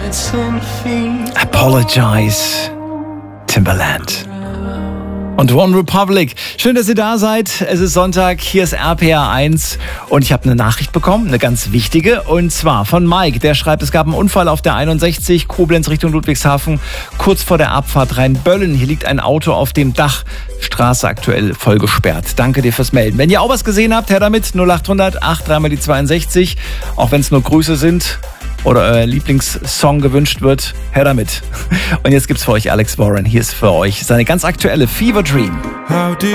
Apologize, Timbaland. Und One Republic. Schön, dass ihr da seid. Es ist Sonntag, hier ist RPR 1 und ich habe eine Nachricht bekommen, eine ganz wichtige, und zwar von Mike. Der schreibt, es gab einen Unfall auf der 61, Koblenz Richtung Ludwigshafen, kurz vor der Abfahrt Rheinböllen. Hier liegt ein Auto auf dem Dach, Straße aktuell voll gesperrt. Danke dir fürs Melden. Wenn ihr auch was gesehen habt, her damit, 0800 83 62, auch wenn es nur Grüße sind oder euer Lieblingssong gewünscht wird, her damit. Und jetzt gibt's für euch Alex Warren. Hier ist für euch seine ganz aktuelle Fever Dream. How deep